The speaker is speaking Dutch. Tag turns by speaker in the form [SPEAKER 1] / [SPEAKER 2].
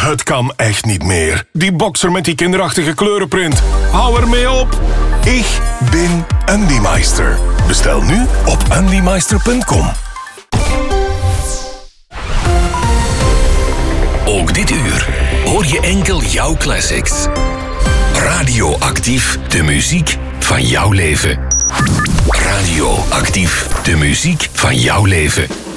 [SPEAKER 1] Het kan echt niet meer. Die boxer met die kinderachtige kleurenprint. Hou ermee op. Ik ben Andy Meister. Bestel nu op andymeister.com.
[SPEAKER 2] Ook dit uur hoor je enkel jouw classics. Radioactief, de muziek van jouw leven. Radioactief, de muziek van jouw leven.